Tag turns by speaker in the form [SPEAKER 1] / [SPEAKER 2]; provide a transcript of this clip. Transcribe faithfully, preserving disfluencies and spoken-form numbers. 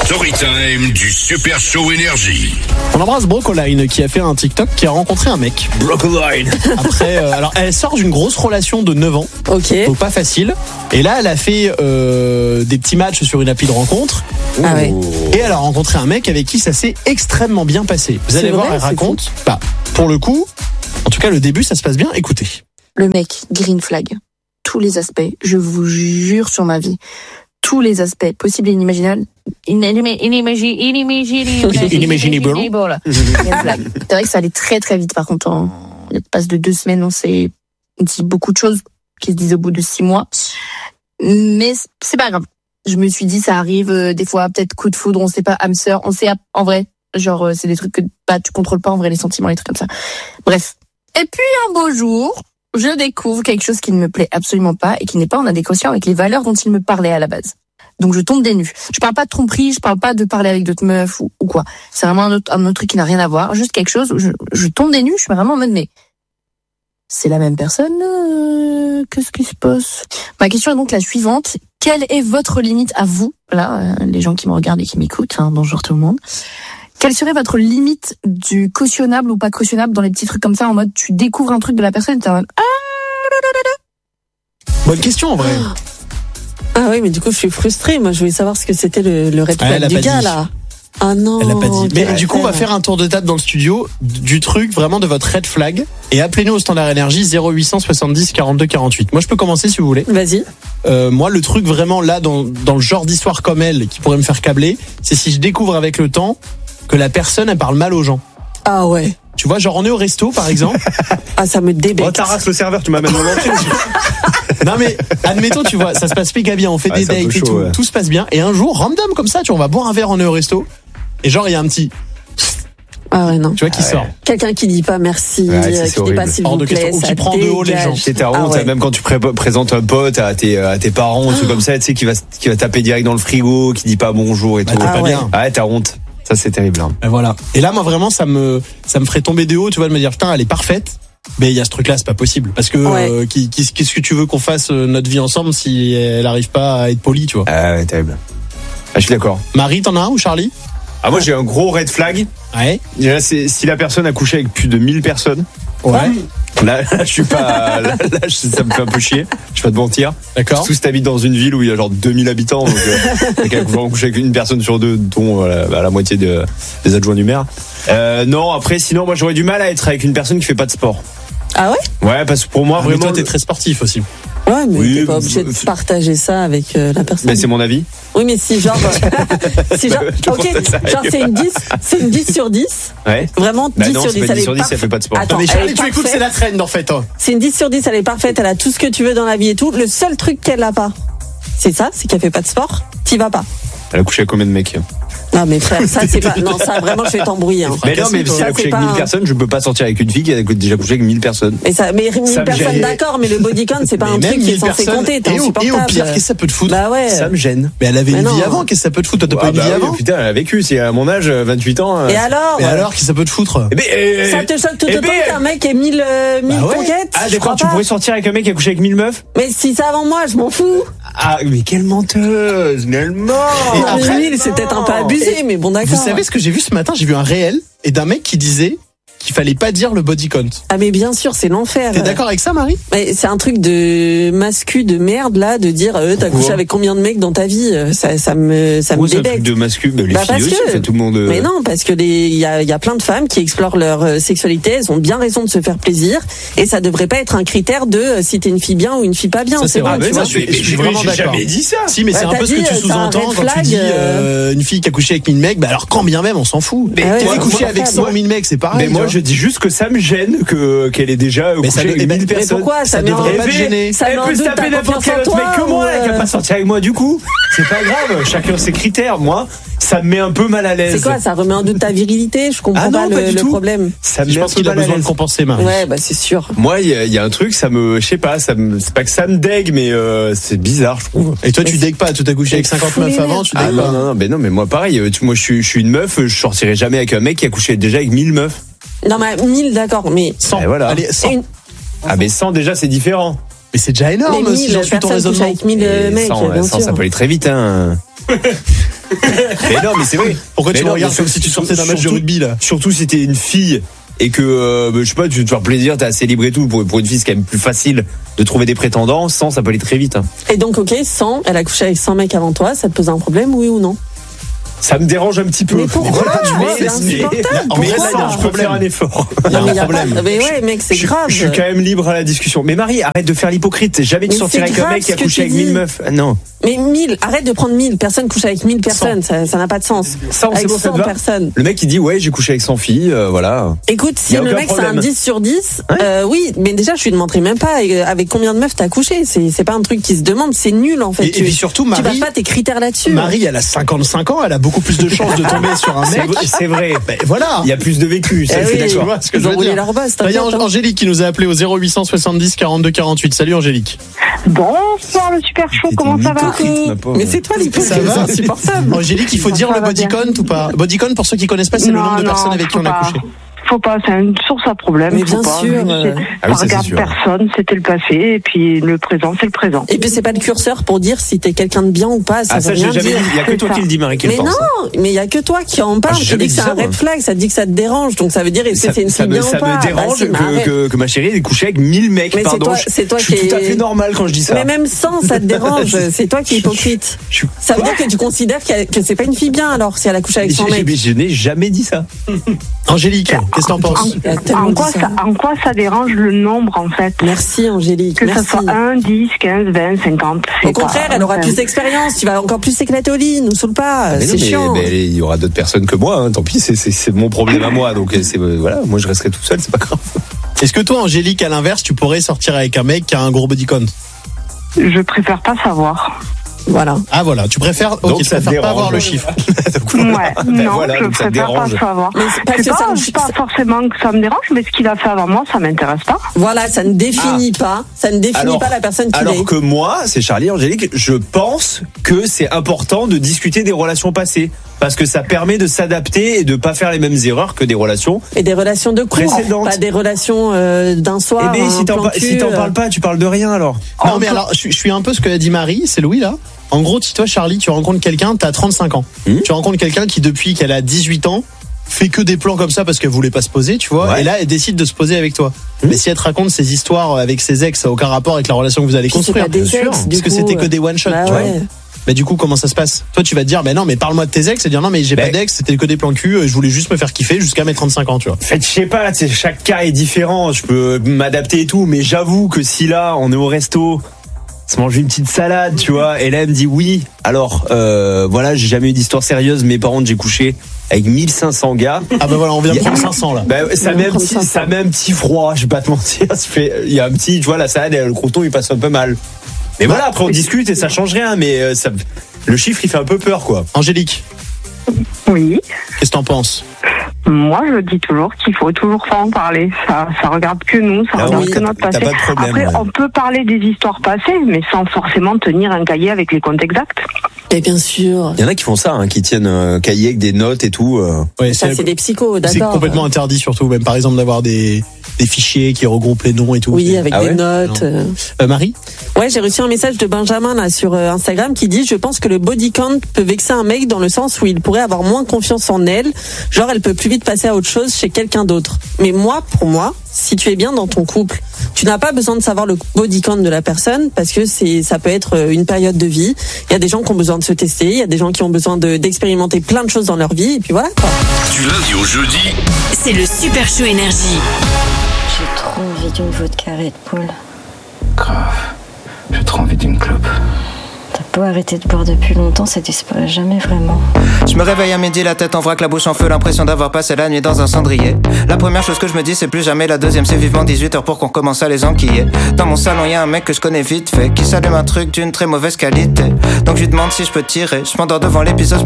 [SPEAKER 1] Storytime du Super Show Énergie.
[SPEAKER 2] On embrasse Brocoline qui a fait un TikTok qui a rencontré un mec.
[SPEAKER 3] Brocoline.
[SPEAKER 2] Après, euh, alors elle sort d'une grosse relation de neuf ans.
[SPEAKER 4] Ok.
[SPEAKER 2] Donc pas facile. Et là, elle a fait euh, des petits matchs sur une appli de rencontre.
[SPEAKER 4] Ah ouais.
[SPEAKER 2] Et elle a rencontré un mec avec qui ça s'est extrêmement bien passé. Vous allez
[SPEAKER 4] C'est
[SPEAKER 2] voir,
[SPEAKER 4] vrai,
[SPEAKER 2] elle
[SPEAKER 4] c'est
[SPEAKER 2] raconte. Bah, pour le coup, en tout cas, le début, ça se passe bien. Écoutez.
[SPEAKER 5] Le mec, green flag. Tous les aspects, je vous jure sur ma vie. Tous les aspects possibles et inimaginables. Inimaginable.
[SPEAKER 2] Inimaginable.
[SPEAKER 5] Green flag. C'est vrai que ça allait très très vite par contre. En l'espace de deux semaines, on s'est dit beaucoup de choses qui se disent au bout de six mois. Mais c'est pas grave. Je me suis dit, ça arrive euh, des fois, peut-être coup de foudre, on sait pas, âme sœur, on sait en vrai. Genre, euh, c'est des trucs que bah, tu contrôles pas en vrai, les sentiments, les trucs comme ça. Bref. Et puis un beau jour, je découvre quelque chose qui ne me plaît absolument pas et qui n'est pas en adéquation avec les valeurs dont il me parlait à la base. Donc je tombe des nues. Je parle pas de tromperie, je parle pas de parler avec d'autres meufs ou, ou quoi. C'est vraiment un autre, un autre truc qui n'a rien à voir. Juste quelque chose où je, je tombe des nues, je suis vraiment en mode mais c'est la même personne euh, qu'est-ce qui se passe? Ma question est donc la suivante. Quelle est votre limite à vous? Là, euh, les gens qui me regardent et qui m'écoutent, hein, bonjour tout le monde. Quelle serait votre limite du cautionnable ou pas cautionnable dans les petits trucs comme ça, en mode tu découvres un truc de la personne et t'es en mode ah.
[SPEAKER 2] Bonne question en vrai.
[SPEAKER 4] Ah oui, mais du coup, je suis frustrée. Moi, je voulais savoir ce que c'était le, le red
[SPEAKER 2] Ah,
[SPEAKER 4] flag
[SPEAKER 2] elle a
[SPEAKER 4] du
[SPEAKER 2] pas
[SPEAKER 4] gars,
[SPEAKER 2] dit.
[SPEAKER 4] là. Ah non.
[SPEAKER 2] Elle a pas dit. Mais
[SPEAKER 4] quel
[SPEAKER 2] du coup, on va
[SPEAKER 4] affaire.
[SPEAKER 2] faire un tour de table dans le studio du truc vraiment de votre red flag et appelez-nous au standard énergie zéro huit cent soixante-dix quarante-deux quarante-huit. Moi, je peux commencer si vous voulez.
[SPEAKER 4] Vas-y.
[SPEAKER 2] Euh, moi, le truc vraiment là, dans, dans le genre d'histoire comme elle, qui pourrait me faire câbler, c'est si je découvre avec le temps que la personne, elle parle mal aux gens.
[SPEAKER 4] Ah ouais.
[SPEAKER 2] Tu vois, genre on est au resto, par exemple.
[SPEAKER 4] Ah, ça me
[SPEAKER 3] Oh,
[SPEAKER 4] débecte.
[SPEAKER 3] t'arrasses le serveur, tu m'amènes au lancer.
[SPEAKER 2] Non mais, admettons, tu vois, ça se passe méga bien, on fait
[SPEAKER 3] Ah,
[SPEAKER 2] des
[SPEAKER 3] c'est un peu
[SPEAKER 2] dates et
[SPEAKER 3] chaud,
[SPEAKER 2] tout,
[SPEAKER 3] ouais.
[SPEAKER 2] tout se passe bien. Et un jour, random comme ça, tu vois, on va boire un verre, on est au resto. Et genre, il y a un petit,
[SPEAKER 4] Ah ouais, non.
[SPEAKER 2] tu vois, qui sort.
[SPEAKER 4] Quelqu'un qui dit pas merci,
[SPEAKER 3] Ouais, c'est
[SPEAKER 4] euh, qui dit
[SPEAKER 3] horrible.
[SPEAKER 4] pas s'il
[SPEAKER 2] Hors
[SPEAKER 4] vous
[SPEAKER 2] de
[SPEAKER 4] plaît,
[SPEAKER 2] question. Ou
[SPEAKER 4] ça
[SPEAKER 2] qui prend de haut les
[SPEAKER 4] dégage.
[SPEAKER 2] gens.
[SPEAKER 3] C'est ta honte,
[SPEAKER 4] Ah ouais.
[SPEAKER 3] même quand tu pré- présentes un pote à tes, à tes parents, un truc comme ça, tu sais, qui va, qui va taper direct dans le frigo, qui dit pas bonjour et
[SPEAKER 2] Bah,
[SPEAKER 3] tout.
[SPEAKER 2] t'es
[SPEAKER 4] Ah
[SPEAKER 2] pas
[SPEAKER 4] ouais.
[SPEAKER 2] bien.
[SPEAKER 3] Ah ouais, t'as honte. Ça, c'est terrible. Hein.
[SPEAKER 2] Et voilà. Et là, moi, vraiment, ça me, ça me ferait tomber des hauts, tu vois, de me dire, putain, elle est parfaite. Mais il y a ce truc-là, c'est pas possible. Parce que,
[SPEAKER 4] Ouais.
[SPEAKER 2] euh, qui- qui- qu'est-ce que tu veux qu'on fasse euh, notre vie ensemble si elle arrive pas à être polie, tu vois?
[SPEAKER 3] Ah ouais, terrible. Ah, je suis d'accord.
[SPEAKER 2] Marie, t'en as un ou Charlie?
[SPEAKER 3] Ah, moi, j'ai un gros red flag.
[SPEAKER 2] Ouais.
[SPEAKER 3] Déjà, c'est si la personne a couché avec plus de mille personnes.
[SPEAKER 2] Ouais.
[SPEAKER 3] Là, là, je suis pas. Là, là, je- ça me fait un peu chier. Je vais pas te mentir.
[SPEAKER 2] D'accord.
[SPEAKER 3] Surtout si t'habites dans une ville où il y a genre deux mille habitants, donc euh, t'as qu'à coucher avec une personne sur deux, dont euh, la, la moitié de, des adjoints du maire. Euh, non, après, sinon, moi, j'aurais du mal à être avec une personne qui fait pas de sport.
[SPEAKER 4] Ah ouais?
[SPEAKER 3] Ouais, parce que pour moi,
[SPEAKER 2] Ah, mais
[SPEAKER 3] vraiment.
[SPEAKER 2] toi, t'es très sportif aussi.
[SPEAKER 4] Ouais, mais
[SPEAKER 3] Oui,
[SPEAKER 4] t'es pas
[SPEAKER 3] bah,
[SPEAKER 4] obligé de
[SPEAKER 3] bah,
[SPEAKER 4] partager ça avec euh, la personne.
[SPEAKER 3] Mais c'est mon avis.
[SPEAKER 4] Oui, mais si genre, si genre,
[SPEAKER 3] Je
[SPEAKER 4] ok,
[SPEAKER 3] pense que ça
[SPEAKER 4] genre c'est une dix, c'est une dix sur dix.
[SPEAKER 3] Ouais.
[SPEAKER 4] Vraiment
[SPEAKER 3] Bah
[SPEAKER 4] dix
[SPEAKER 3] non,
[SPEAKER 4] sur
[SPEAKER 3] c'est
[SPEAKER 4] dix.
[SPEAKER 3] pas
[SPEAKER 4] Elle
[SPEAKER 3] dix
[SPEAKER 4] est
[SPEAKER 3] sur dix,
[SPEAKER 4] parfaite.
[SPEAKER 3] elle fait pas de sport.
[SPEAKER 4] Attends,
[SPEAKER 2] Non, mais
[SPEAKER 4] elle
[SPEAKER 2] Charlie,
[SPEAKER 4] est
[SPEAKER 2] tu écoutes,
[SPEAKER 4] parfaite.
[SPEAKER 2] c'est la traîne, en fait. Hein.
[SPEAKER 4] C'est une dix sur dix, elle est parfaite, elle a tout ce que tu veux dans la vie et tout. Le seul truc qu'elle n'a pas, c'est ça, c'est qu'elle fait pas de sport. T'y vas pas.
[SPEAKER 3] Elle a couché avec combien de mecs?
[SPEAKER 4] Non mais frère, ça c'est pas, non ça vraiment je vais t'embrouiller. Hein.
[SPEAKER 3] Mais non, mais si
[SPEAKER 4] Ça,
[SPEAKER 3] elle a
[SPEAKER 4] c'est
[SPEAKER 3] couché avec
[SPEAKER 4] pas
[SPEAKER 3] mille
[SPEAKER 4] un-
[SPEAKER 3] personnes, je peux pas sortir avec une fille qui a déjà couché avec mille personnes.
[SPEAKER 4] Et ça, mais mille
[SPEAKER 3] Ça me
[SPEAKER 4] personnes
[SPEAKER 3] gêne.
[SPEAKER 4] d'accord, mais le body count c'est pas
[SPEAKER 2] Mais
[SPEAKER 4] un
[SPEAKER 2] même
[SPEAKER 4] truc qui est
[SPEAKER 2] mille
[SPEAKER 4] censé
[SPEAKER 2] personnes,
[SPEAKER 4] compter, t'es
[SPEAKER 2] et, au, et
[SPEAKER 4] insupportable.
[SPEAKER 2] au pire, qu'est-ce que ça peut te foutre?
[SPEAKER 4] Bah ouais.
[SPEAKER 3] Ça me gêne.
[SPEAKER 2] Mais elle avait
[SPEAKER 4] Mais
[SPEAKER 2] une
[SPEAKER 4] non.
[SPEAKER 2] vie avant, qu'est-ce que ça peut te foutre? Toi, t'as
[SPEAKER 3] Ah
[SPEAKER 2] pas une
[SPEAKER 3] bah
[SPEAKER 2] vie
[SPEAKER 3] oui,
[SPEAKER 2] avant?
[SPEAKER 3] putain, elle a vécu, c'est à mon âge, vingt-huit ans. euh.
[SPEAKER 4] Et alors
[SPEAKER 2] Mais alors, qu'est-ce que ça peut te foutre?
[SPEAKER 3] Eh ben, euh,
[SPEAKER 4] ça te choque tout
[SPEAKER 3] eh
[SPEAKER 4] autant
[SPEAKER 3] ben,
[SPEAKER 4] qu'un mec ait mille, euh, mille
[SPEAKER 2] Bah ouais.
[SPEAKER 4] conquêtes?
[SPEAKER 3] Ah
[SPEAKER 4] Je
[SPEAKER 3] d'accord,
[SPEAKER 4] crois
[SPEAKER 3] tu
[SPEAKER 4] pas.
[SPEAKER 3] pourrais sortir avec un mec qui a couché avec mille meufs?
[SPEAKER 4] Mais si c'est avant moi, je m'en fous.
[SPEAKER 3] Ah, mais quelle menteuse, Nelma.
[SPEAKER 2] Et
[SPEAKER 4] Non, mais
[SPEAKER 2] après-
[SPEAKER 4] mille, c'est peut-être un peu abusé, mais bon d'accord.
[SPEAKER 2] Vous savez ce que j'ai vu ce matin? J'ai vu un réel et d'un mec qui disait qu'il fallait pas dire le body count.
[SPEAKER 4] Ah mais bien sûr, c'est l'enfer.
[SPEAKER 2] T'es d'accord avec ça, Marie?
[SPEAKER 4] Mais c'est un truc de mascu de merde là, de dire euh, t'as
[SPEAKER 3] Pourquoi
[SPEAKER 4] couché avec combien de mecs dans ta vie, euh, ça, ça me ça me
[SPEAKER 3] Pourquoi c'est un truc
[SPEAKER 4] débecte.
[SPEAKER 3] de masculin? Bah, les
[SPEAKER 4] Bah,
[SPEAKER 3] filles
[SPEAKER 4] parce
[SPEAKER 3] aussi,
[SPEAKER 4] que-
[SPEAKER 3] fait tout le monde. euh,
[SPEAKER 4] Mais non, parce que les il y a il y a plein de femmes qui explorent leur euh, sexualité, elles ont bien raison de se faire plaisir et ça devrait pas être un critère de euh, si t'es une fille bien ou une fille pas bien.
[SPEAKER 2] Ça, c'est
[SPEAKER 4] C'est
[SPEAKER 2] vrai.
[SPEAKER 4] bon,
[SPEAKER 2] Ah,
[SPEAKER 4] tu
[SPEAKER 2] mais
[SPEAKER 4] vois.
[SPEAKER 2] ça, je suis- je suis vraiment
[SPEAKER 3] j'ai
[SPEAKER 2] d'accord.
[SPEAKER 3] jamais dit ça.
[SPEAKER 2] Si, mais
[SPEAKER 4] Bah,
[SPEAKER 2] c'est un
[SPEAKER 4] t'as
[SPEAKER 2] peu ce
[SPEAKER 4] dit,
[SPEAKER 2] que tu
[SPEAKER 4] euh, c'est un
[SPEAKER 2] sous-entends
[SPEAKER 4] red
[SPEAKER 2] quand tu
[SPEAKER 4] flag,
[SPEAKER 2] dis
[SPEAKER 4] euh.
[SPEAKER 2] euh, une fille qui a couché avec mille mecs. Bah alors, quand bien même, on s'en fout.
[SPEAKER 3] Mais
[SPEAKER 4] Ah ouais,
[SPEAKER 2] T'es
[SPEAKER 4] ouais,
[SPEAKER 2] couché
[SPEAKER 4] moi,
[SPEAKER 2] avec
[SPEAKER 4] moi,
[SPEAKER 2] cent mille mecs, c'est pareil.
[SPEAKER 3] Mais
[SPEAKER 2] tu
[SPEAKER 3] moi,
[SPEAKER 2] vois.
[SPEAKER 3] je dis juste que ça me gêne que qu'elle ait déjà
[SPEAKER 2] Mais ça
[SPEAKER 3] couché
[SPEAKER 2] ne-
[SPEAKER 3] avec
[SPEAKER 2] eh ben,
[SPEAKER 3] mille
[SPEAKER 2] mais
[SPEAKER 3] personnes.
[SPEAKER 4] pourquoi ça
[SPEAKER 2] Ça
[SPEAKER 4] met en-
[SPEAKER 2] devrait pas te
[SPEAKER 3] Eh ben,
[SPEAKER 2] gêner.
[SPEAKER 4] Ça met
[SPEAKER 3] Elle
[SPEAKER 4] en
[SPEAKER 3] peut se
[SPEAKER 4] doute ta
[SPEAKER 3] taper n'importe
[SPEAKER 4] confiance
[SPEAKER 3] quel
[SPEAKER 4] en
[SPEAKER 3] autre mec
[SPEAKER 4] toi,
[SPEAKER 3] que moi,
[SPEAKER 4] ou,
[SPEAKER 3] elle qui a
[SPEAKER 4] euh,
[SPEAKER 3] pas sorti avec moi du coup. C'est pas grave, chacun ses critères. Moi, ça me met un peu mal à l'aise.
[SPEAKER 4] C'est quoi, ça remet en doute ta virilité? Je comprends
[SPEAKER 3] Ah non,
[SPEAKER 4] pas,
[SPEAKER 3] pas
[SPEAKER 4] le,
[SPEAKER 3] du
[SPEAKER 4] le
[SPEAKER 3] tout.
[SPEAKER 4] problème.
[SPEAKER 3] Ça me
[SPEAKER 2] Je
[SPEAKER 3] met un
[SPEAKER 2] pense
[SPEAKER 3] peu
[SPEAKER 2] qu'il a
[SPEAKER 3] mal à
[SPEAKER 2] besoin de
[SPEAKER 3] l'aise.
[SPEAKER 2] compenser, Marie.
[SPEAKER 4] Ouais, bah c'est sûr.
[SPEAKER 3] Moi, il y, a- il y a un truc, ça me, je sais pas, ça me, c'est pas que ça me dégue, mais euh, c'est bizarre, je trouve.
[SPEAKER 2] Et toi, tu dégues pas, tu t'as couché avec cinquante
[SPEAKER 4] fou,
[SPEAKER 2] meufs
[SPEAKER 4] les
[SPEAKER 2] avant,
[SPEAKER 4] nerfs.
[SPEAKER 2] tu
[SPEAKER 3] Ah
[SPEAKER 2] dégues
[SPEAKER 3] non,
[SPEAKER 2] pas.
[SPEAKER 3] non, non, mais non, mais moi pareil, euh, tu- moi je suis, je suis une meuf, je sortirai jamais avec un mec qui a couché déjà avec mille meufs.
[SPEAKER 4] Non, mais mille, d'accord, mais.
[SPEAKER 2] cent.
[SPEAKER 3] Et voilà.
[SPEAKER 2] Allez, cent.
[SPEAKER 4] Une-
[SPEAKER 3] Ah mais cent déjà c'est différent.
[SPEAKER 2] Mais c'est déjà
[SPEAKER 4] mais
[SPEAKER 2] énorme si
[SPEAKER 4] mille
[SPEAKER 2] j'en suis ton
[SPEAKER 4] personnes couchent
[SPEAKER 2] raisonnement.
[SPEAKER 4] avec mille euh,
[SPEAKER 3] Et
[SPEAKER 4] mecs,
[SPEAKER 3] cent,
[SPEAKER 4] bien
[SPEAKER 3] cent,
[SPEAKER 4] sûr.
[SPEAKER 3] ça peut aller très vite, hein. Mais non, mais c'est vrai.
[SPEAKER 2] Pourquoi
[SPEAKER 3] Mais
[SPEAKER 2] tu
[SPEAKER 3] non,
[SPEAKER 2] me regardes
[SPEAKER 3] mais
[SPEAKER 2] comme
[SPEAKER 3] surtout-
[SPEAKER 2] si tu sortais d'un match de
[SPEAKER 3] surtout-
[SPEAKER 2] rugby là?
[SPEAKER 3] Surtout si t'es une fille et que, euh, bah, je sais pas, tu veux te faire plaisir, t'es assez libre et tout. Pour, pour une fille, c'est quand même plus facile de trouver des prétendants. Sans, ça peut aller très vite. Hein.
[SPEAKER 4] Et donc, ok, cent, elle a couché avec cent mecs avant toi, ça te pose un problème, oui ou non?
[SPEAKER 3] Ça me dérange un petit peu.
[SPEAKER 4] Mais pourquoi?
[SPEAKER 3] voilà, tu vois,
[SPEAKER 4] Mais
[SPEAKER 3] mais-
[SPEAKER 4] c'est insupportable.
[SPEAKER 3] mais
[SPEAKER 2] Pourquoi
[SPEAKER 3] là,
[SPEAKER 2] ça
[SPEAKER 3] je peux faire un effort.
[SPEAKER 2] Il y a
[SPEAKER 4] Non, mais
[SPEAKER 2] un
[SPEAKER 4] y a
[SPEAKER 2] problème.
[SPEAKER 4] pas- Mais ouais, mec, c'est
[SPEAKER 3] Je suis-
[SPEAKER 4] grave.
[SPEAKER 3] Je suis quand même libre à la discussion. Mais Marie, arrête de faire l'hypocrite. Jamais tu
[SPEAKER 4] Mais
[SPEAKER 3] sortiras
[SPEAKER 4] c'est
[SPEAKER 3] avec un
[SPEAKER 4] grave
[SPEAKER 3] mec qui a
[SPEAKER 4] ce que
[SPEAKER 3] couché
[SPEAKER 4] tu
[SPEAKER 3] avec
[SPEAKER 4] dis.
[SPEAKER 3] mille meufs. Ah, non.
[SPEAKER 4] Mais mille, arrête de prendre mille. Personne couche avec mille personnes, ça ça n'a pas de sens.
[SPEAKER 3] cent, c'est
[SPEAKER 4] Avec
[SPEAKER 3] bon, ça
[SPEAKER 4] cent
[SPEAKER 3] te va
[SPEAKER 4] personnes.
[SPEAKER 3] Le mec, il dit, ouais, j'ai couché avec cent filles, euh, voilà.
[SPEAKER 4] Écoute,
[SPEAKER 3] Y
[SPEAKER 4] si
[SPEAKER 3] a
[SPEAKER 4] le
[SPEAKER 3] aucun
[SPEAKER 4] mec c'est
[SPEAKER 3] problème.
[SPEAKER 4] un dix sur dix, euh, oui, mais déjà je lui demanderai même pas euh, avec combien de meufs t'as couché. C'est c'est pas un truc qui se demande, c'est nul en fait.
[SPEAKER 2] Et, et
[SPEAKER 4] tu,
[SPEAKER 2] puis surtout,
[SPEAKER 4] tu
[SPEAKER 2] Marie,
[SPEAKER 4] bases pas tes critères là-dessus.
[SPEAKER 2] Marie, elle a cinquante-cinq ans, elle a beaucoup plus de chances de tomber sur un
[SPEAKER 3] C'est
[SPEAKER 2] mec.
[SPEAKER 3] vrai- c'est vrai.
[SPEAKER 2] Ben voilà.
[SPEAKER 3] Il y a plus de vécu, ça,
[SPEAKER 4] Eh
[SPEAKER 3] je suis
[SPEAKER 4] oui,
[SPEAKER 3] d'accord.
[SPEAKER 2] Tu vois ce que
[SPEAKER 4] ils
[SPEAKER 2] je
[SPEAKER 4] ont
[SPEAKER 2] veux
[SPEAKER 4] roulé
[SPEAKER 2] dire.
[SPEAKER 4] leur boss,
[SPEAKER 2] Il y a
[SPEAKER 4] t'inquiète, hein.
[SPEAKER 2] Angélique qui nous a appelé au zéro huit cent soixante-dix quarante-deux quarante-huit. Salut Angélique.
[SPEAKER 6] Bonsoir le super chaud, comment ça va?
[SPEAKER 3] Hypocrite, ma pauvre.
[SPEAKER 4] Mais c'est toi l'hypocrite,
[SPEAKER 2] Ça va
[SPEAKER 4] c'est insupportable.
[SPEAKER 2] Angélique, il faut dire
[SPEAKER 6] Ça
[SPEAKER 2] le
[SPEAKER 6] va
[SPEAKER 2] body
[SPEAKER 6] bien.
[SPEAKER 2] count ou pas? Body count, pour ceux qui connaissent pas, c'est le
[SPEAKER 6] Non,
[SPEAKER 2] nombre de
[SPEAKER 6] non,
[SPEAKER 2] personnes avec qui
[SPEAKER 6] faut
[SPEAKER 2] on a
[SPEAKER 6] pas.
[SPEAKER 2] couché.
[SPEAKER 6] Faut pas, c'est une source à problème.
[SPEAKER 4] Mais
[SPEAKER 6] faut
[SPEAKER 4] bien
[SPEAKER 6] pas.
[SPEAKER 4] sûr, euh,
[SPEAKER 3] Ah oui, ça,
[SPEAKER 6] ça
[SPEAKER 3] c'est
[SPEAKER 6] regarde
[SPEAKER 3] sûr.
[SPEAKER 6] personne, c'était le passé, et puis le présent, c'est le présent.
[SPEAKER 4] Et puis c'est pas le curseur pour dire si t'es quelqu'un de bien ou pas, ça
[SPEAKER 3] Ah,
[SPEAKER 4] veut
[SPEAKER 3] ça,
[SPEAKER 4] rien
[SPEAKER 3] j'ai jamais
[SPEAKER 4] dire.
[SPEAKER 3] dit. Il y a que
[SPEAKER 6] C'est
[SPEAKER 3] toi
[SPEAKER 6] ça.
[SPEAKER 3] qui le dis, Marie, qui le
[SPEAKER 4] Mais
[SPEAKER 3] pense.
[SPEAKER 4] non, mais il y a que toi qui en parle.
[SPEAKER 3] Ah, j'ai
[SPEAKER 4] Tu
[SPEAKER 3] jamais
[SPEAKER 4] dis que
[SPEAKER 3] dit
[SPEAKER 4] c'est
[SPEAKER 3] ça,
[SPEAKER 4] un red
[SPEAKER 3] moi.
[SPEAKER 4] flag, ça te dit que ça te dérange, donc ça veut dire est-ce que
[SPEAKER 3] Ça,
[SPEAKER 4] c'est une
[SPEAKER 3] ça
[SPEAKER 4] fille
[SPEAKER 3] me,
[SPEAKER 4] bien
[SPEAKER 3] ça
[SPEAKER 4] ou pas?
[SPEAKER 3] me dérange
[SPEAKER 4] Bah, si, mais
[SPEAKER 3] que,
[SPEAKER 4] arrête.
[SPEAKER 3] que, que ma chérie ait couché avec mille mecs,
[SPEAKER 4] Mais c'est
[SPEAKER 3] pardon.
[SPEAKER 4] toi-
[SPEAKER 3] Je-
[SPEAKER 4] c'est toi
[SPEAKER 3] je suis
[SPEAKER 4] qui
[SPEAKER 3] tout à
[SPEAKER 4] est-
[SPEAKER 3] fait normal quand je dis ça.
[SPEAKER 4] Mais même sans, ça te dérange. C'est toi qui es hypocrite.
[SPEAKER 3] Je suis-
[SPEAKER 4] Ça veut
[SPEAKER 3] Quoi
[SPEAKER 4] dire que tu considères qu'elle- que c'est pas une fille bien alors si elle a couché avec son
[SPEAKER 3] Je-
[SPEAKER 4] mec.
[SPEAKER 3] je- Je n'ai jamais dit ça.
[SPEAKER 2] Angélique, qu'est-ce que t'en penses?
[SPEAKER 4] Elle a tellement
[SPEAKER 6] En quoi,
[SPEAKER 4] dit
[SPEAKER 6] ça, en quoi ça dérange le nombre, en fait?
[SPEAKER 4] Merci Angélique,
[SPEAKER 6] Que ça
[SPEAKER 4] merci.
[SPEAKER 6] soit un, dix, quinze, vingt, cinquante.
[SPEAKER 4] Au contraire, elle aura plus d'expérience, tu vas encore plus s'éclater au lit, nous saoule pas,
[SPEAKER 3] Mais non,
[SPEAKER 4] c'est
[SPEAKER 3] mais-
[SPEAKER 4] chiant.
[SPEAKER 3] mais il y aura d'autres personnes que moi, hein. Tant pis, c'est- c'est c'est mon problème à moi. Donc c'est euh, voilà, moi je resterai tout seul, c'est pas grave.
[SPEAKER 2] Est-ce que toi, Angélique, à l'inverse, tu pourrais sortir avec un mec qui a un gros body count?
[SPEAKER 6] Je préfère pas savoir.
[SPEAKER 4] Voilà.
[SPEAKER 2] Ah voilà, tu préfères, ok,
[SPEAKER 3] Donc
[SPEAKER 2] tu
[SPEAKER 3] ça te
[SPEAKER 2] préfères pas
[SPEAKER 3] dérange.
[SPEAKER 2] avoir le chiffre.
[SPEAKER 6] Ouais,
[SPEAKER 3] Ben
[SPEAKER 6] non,
[SPEAKER 3] voilà,
[SPEAKER 6] je
[SPEAKER 3] donc ça te
[SPEAKER 6] préfère pas
[SPEAKER 3] dérange.
[SPEAKER 6] savoir.
[SPEAKER 4] Mais c'est parce
[SPEAKER 6] C'est
[SPEAKER 4] que ça
[SPEAKER 6] pas,
[SPEAKER 4] ne-
[SPEAKER 6] c'est pas forcément que ça me dérange, mais ce qu'il a fait avant moi, ça m'intéresse pas.
[SPEAKER 4] Voilà, ça ne définit pas, ça ne définit
[SPEAKER 3] Alors-
[SPEAKER 4] pas la personne qu'il
[SPEAKER 3] Alors
[SPEAKER 4] est.
[SPEAKER 3] que moi, c'est Charlie, Angélique, je pense que c'est important de discuter des relations passées. Parce que ça permet de s'adapter et de pas faire les mêmes erreurs que des relations.
[SPEAKER 4] Et des relations de couple,
[SPEAKER 3] Précédentes.
[SPEAKER 4] pas des relations euh, d'un soir.
[SPEAKER 3] Eh bien, si
[SPEAKER 4] un
[SPEAKER 3] t'en
[SPEAKER 4] plan
[SPEAKER 3] par-
[SPEAKER 4] cul,
[SPEAKER 3] si t'en
[SPEAKER 4] euh.
[SPEAKER 3] parles pas, tu parles de rien alors.
[SPEAKER 2] Non, mais alors, je, suis- je suis un peu ce que a dit Marie, c'est Louis là. En gros, si toi, Charlie, tu rencontres quelqu'un, t'as trente-cinq ans.
[SPEAKER 3] Mmh.
[SPEAKER 2] Tu rencontres quelqu'un qui, depuis qu'elle a dix-huit ans, fait que des plans comme ça parce qu'elle voulait pas se poser, tu vois.
[SPEAKER 3] Ouais.
[SPEAKER 2] Et là, elle décide de se poser avec toi.
[SPEAKER 3] Mmh.
[SPEAKER 2] Mais si elle te raconte ses histoires avec ses ex, ça n'a aucun rapport avec la relation que vous allez
[SPEAKER 4] Puis c'est
[SPEAKER 2] construire.
[SPEAKER 4] pas des
[SPEAKER 2] bien sûr.
[SPEAKER 4] ex, du
[SPEAKER 2] parce que
[SPEAKER 4] coup,
[SPEAKER 2] c'était que
[SPEAKER 4] euh,
[SPEAKER 2] des one shot.
[SPEAKER 4] Bah
[SPEAKER 2] tu vois.
[SPEAKER 4] ouais.
[SPEAKER 2] Mais du coup, comment ça se passe? Toi, tu vas te dire, ben non, mais parle-moi de tes ex et dire non, mais j'ai
[SPEAKER 3] Ben-
[SPEAKER 2] pas d'ex, c'était que des plans cul, je voulais juste me faire kiffer jusqu'à mes trente-cinq ans, tu vois.
[SPEAKER 3] En fait, je sais pas, tu sais, chaque cas est différent. Je peux m'adapter et tout, mais j'avoue que si là, on est au resto, se mange une petite salade, tu vois, et là, elle me dit oui. Alors, euh, voilà, j'ai jamais eu d'histoire sérieuse, mais par contre, j'ai couché avec mille cinq cents gars.
[SPEAKER 2] Ah ben voilà, on vient de
[SPEAKER 3] Y a-
[SPEAKER 2] prendre cinq cents là.
[SPEAKER 3] Bah, ça,
[SPEAKER 4] On
[SPEAKER 3] met un
[SPEAKER 4] prend
[SPEAKER 3] petit,
[SPEAKER 4] ça,
[SPEAKER 3] ça
[SPEAKER 4] ça.
[SPEAKER 3] met un petit froid, je vais pas te mentir. Ça fait- Il y a un petit, tu vois, la salade, le crouton, il passe un peu mal. Mais voilà, après, on discute et ça change rien, mais euh, ça, le chiffre, il fait un peu peur, quoi.
[SPEAKER 2] Angélique,
[SPEAKER 6] Oui.
[SPEAKER 2] qu'est-ce que t'en penses?
[SPEAKER 6] Moi, je dis toujours qu'il faut toujours pas en parler. Ça, ça regarde que nous, ça
[SPEAKER 3] Ah
[SPEAKER 6] regarde
[SPEAKER 3] oui,
[SPEAKER 6] que notre
[SPEAKER 3] t'as
[SPEAKER 6] passé.
[SPEAKER 3] pas de problème,
[SPEAKER 6] Après,
[SPEAKER 3] ouais.
[SPEAKER 6] on peut parler des histoires passées, mais sans forcément tenir un cahier avec les comptes exacts.
[SPEAKER 4] Et bien sûr.
[SPEAKER 3] Il y en a qui font ça, hein, qui tiennent un cahier avec des notes et tout. euh.
[SPEAKER 2] Ouais,
[SPEAKER 4] Ça, c'est des psychos,
[SPEAKER 2] c'est
[SPEAKER 4] d'accord.
[SPEAKER 2] complètement interdit surtout, même par exemple d'avoir des, des fichiers qui regroupent les noms et tout.
[SPEAKER 4] Oui, avec
[SPEAKER 3] Ah
[SPEAKER 4] des
[SPEAKER 3] ouais
[SPEAKER 4] notes. euh.
[SPEAKER 2] Euh, Marie?
[SPEAKER 4] Ouais, j'ai reçu un message de Benjamin là sur euh, Instagram qui dit: je pense que le body count peut vexer un mec dans le sens où il pourrait avoir moins confiance en elle, genre elle peut plus vite passer à autre chose chez quelqu'un d'autre. Mais moi, pour moi, si tu es bien dans ton couple, tu n'as pas besoin de savoir le body count de la personne parce que c'est ça peut être une période de vie. Il y a des gens qui ont besoin de se tester, il y a des gens qui ont besoin de d'expérimenter plein de choses dans leur vie et puis voilà quoi.
[SPEAKER 1] Du lundi au jeudi,
[SPEAKER 7] C'est le Super Show Énergie.
[SPEAKER 8] J'ai trop envie d'une vodka Red Bull.
[SPEAKER 9] Grave. J'ai trop envie d'une clope.
[SPEAKER 8] T'as beau arrêter de boire depuis longtemps, ça disparaît jamais vraiment.
[SPEAKER 10] Je me réveille à midi, la tête en vrac, la bouche en feu, l'impression d'avoir passé la nuit dans un cendrier. La première chose que je me dis, c'est plus jamais. La deuxième, c'est vivement dix-huit heures pour qu'on commence à les enquiller. Dans mon salon, y a un mec que je connais vite fait, qui s'allume un truc d'une très mauvaise qualité. Donc je lui demande si je peux tirer. Je m'endors devant l'épisode, je me